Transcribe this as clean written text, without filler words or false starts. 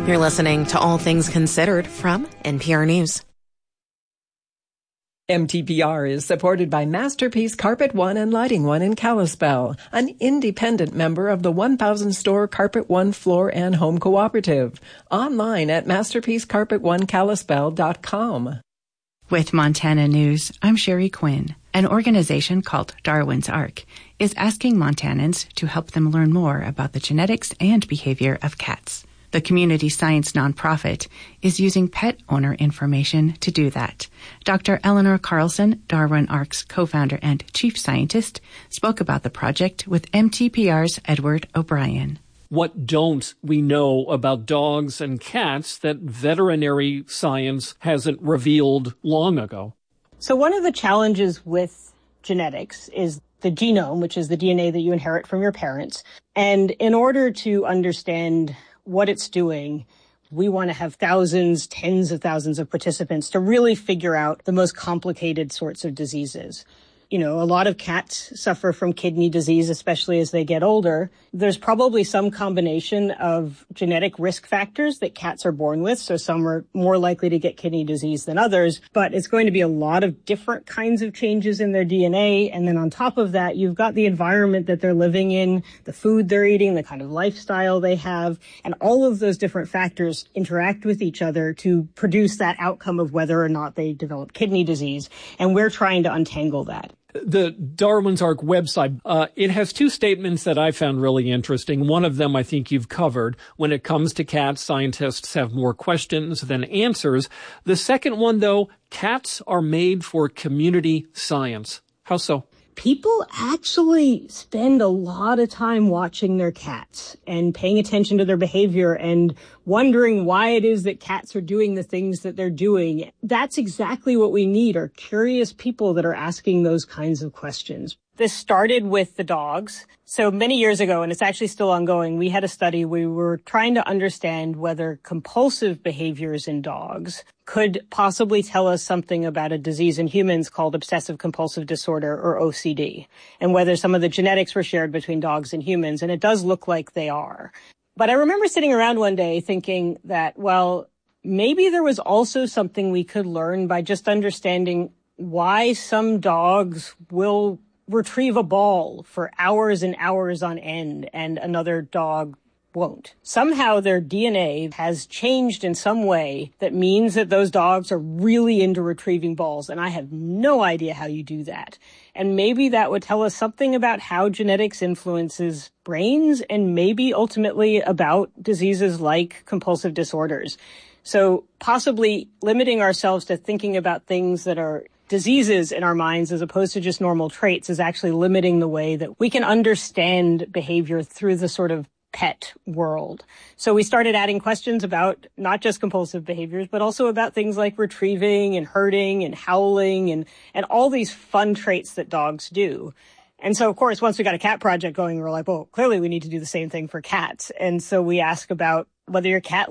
You're listening to All Things Considered from NPR News. MTPR is supported by Masterpiece Carpet One and Lighting One in Kalispell, an independent member of the 1,000-store Carpet One Floor and Home Cooperative. Online at masterpiececarpetoneKalispell.com. With Montana News, I'm Sherry Quinn. An organization called Darwin's Ark is asking Montanans to help them learn more about the genetics and behavior of cats. The community science nonprofit is using pet owner information to do that. Dr. Eleanor Carlson, Darwin Ark's co-founder and chief scientist, spoke about the project with MTPR's Edward O'Brien. What don't we know about dogs and cats that veterinary science hasn't revealed long ago? So one of the challenges with genetics is the genome, which is the DNA that you inherit from your parents. And in order to understand what it's doing, we want to have thousands, tens of thousands of participants to really figure out the most complicated sorts of diseases. You know, a lot of cats suffer from kidney disease, especially as they get older. There's probably some combination of genetic risk factors that cats are born with, so some are more likely to get kidney disease than others, but it's going to be a lot of different kinds of changes in their DNA. And then on top of that, you've got the environment that they're living in, the food they're eating, the kind of lifestyle they have, and all of those different factors interact with each other to produce that outcome of whether or not they develop kidney disease. And we're trying to untangle that. The Darwin's Ark website, it has two statements that I found really interesting. One of them I think you've covered. When it comes to cats, scientists have more questions than answers. The second one, though, cats are made for community science. How so? People actually spend a lot of time watching their cats and paying attention to their behavior and wondering why it is that cats are doing the things that they're doing. That's exactly what we need, are curious people that are asking those kinds of questions. This started with the dogs. So many years ago, and it's actually still ongoing, we had a study. We were trying to understand whether compulsive behaviors in dogs could possibly tell us something about a disease in humans called obsessive compulsive disorder, or OCD, and whether some of the genetics were shared between dogs and humans. And it does look like they are. But I remember sitting around one day thinking that, well, maybe there was also something we could learn by just understanding why some dogs will retrieve a ball for hours and hours on end and another dog won't. Somehow their DNA has changed in some way that means that those dogs are really into retrieving balls, and I have no idea how you do that. And maybe that would tell us something about how genetics influences brains and maybe ultimately about diseases like compulsive disorders. So possibly limiting ourselves to thinking about things that are diseases in our minds as opposed to just normal traits is actually limiting the way that we can understand behavior through the sort of pet world. So we started adding questions about not just compulsive behaviors, but also about things like retrieving and herding and howling and all these fun traits that dogs do. And so, of course, once we got a cat project going, we were like, well, clearly we need to do the same thing for cats. And so we ask about whether your cat